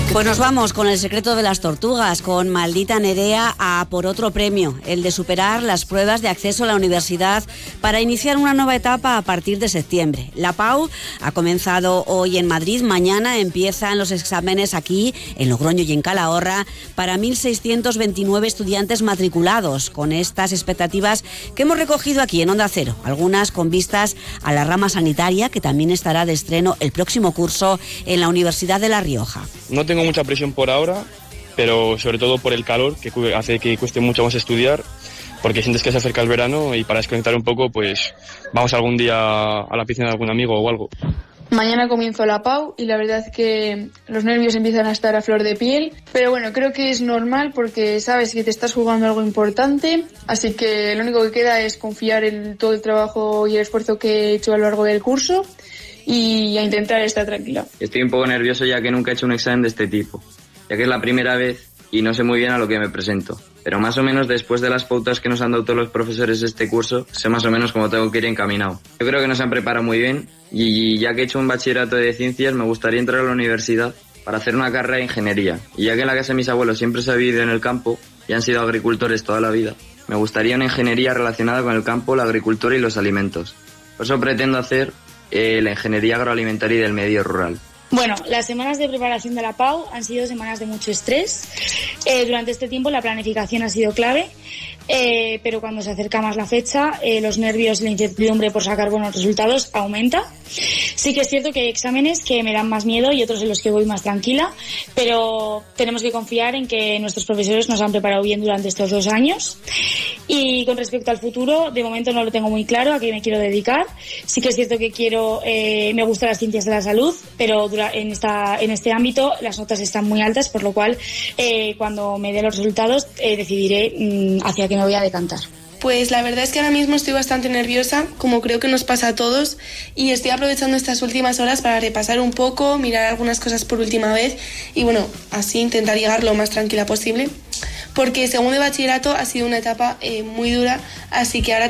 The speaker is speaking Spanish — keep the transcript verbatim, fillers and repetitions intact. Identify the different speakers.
Speaker 1: Pues nos vamos con El secreto de las tortugas, con Maldita Nerea a por otro premio, el de superar las pruebas de acceso a la universidad para iniciar una nueva etapa a partir de septiembre. La PAU ha comenzado hoy en Madrid, mañana empiezan los exámenes aquí, en Logroño y en Calahorra, para mil seiscientos veintinueve estudiantes matriculados, con estas expectativas que hemos recogido aquí en Onda Cero, algunas con vistas a la rama sanitaria, que también estará de estreno el próximo curso en la Universidad de La Rioja.
Speaker 2: No tengo mucha presión por ahora, pero sobre todo por el calor, que hace que cueste mucho más estudiar, porque sientes que se acerca el verano y para desconectar un poco, pues vamos algún día a la piscina de algún amigo o algo.
Speaker 3: Mañana comienzo la PAU y la verdad es que los nervios empiezan a estar a flor de piel, pero bueno, creo que es normal porque sabes que te estás jugando algo importante, así que lo único que queda es confiar en todo el trabajo y el esfuerzo que he hecho a lo largo del curso y a intentar estar tranquila.
Speaker 4: Estoy un poco nervioso ya que nunca he hecho un examen de este tipo, ya que es la primera vez y no sé muy bien a lo que me presento. Pero más o menos después de las pautas que nos han dado todos los profesores de este curso, sé más o menos cómo tengo que ir encaminado. Yo creo que nos han preparado muy bien y ya que he hecho un bachillerato de ciencias me gustaría entrar a la universidad para hacer una carrera de ingeniería. Y ya que en la casa de mis abuelos siempre se ha vivido en el campo y han sido agricultores toda la vida, me gustaría una ingeniería relacionada con el campo, la agricultura y los alimentos. Por eso pretendo hacer eh, la ingeniería agroalimentaria y del medio rural.
Speaker 5: Bueno, las semanas de preparación de la PAU han sido semanas de mucho estrés. Eh, durante este tiempo la planificación ha sido clave, eh, pero cuando se acerca más la fecha, eh, los nervios y la incertidumbre por sacar buenos resultados aumenta. Sí que es cierto que hay exámenes que me dan más miedo y otros en los que voy más tranquila, pero tenemos que confiar en que nuestros profesores nos han preparado bien durante estos dos años. Y con respecto al futuro, de momento no lo tengo muy claro a qué me quiero dedicar. Sí que es cierto que quiero, eh, me gustan las ciencias de la salud, pero en esta en este ámbito las notas están muy altas, por lo cual eh, cuando me dé los resultados eh, decidiré mmm, hacia qué me voy a decantar.
Speaker 6: Pues la verdad es que ahora mismo estoy bastante nerviosa, como creo que nos pasa a todos, y estoy aprovechando estas últimas horas para repasar un poco, mirar algunas cosas por última vez y bueno, así intentar llegar lo más tranquila posible, porque segundo de bachillerato ha sido una etapa eh, muy dura, así que ahora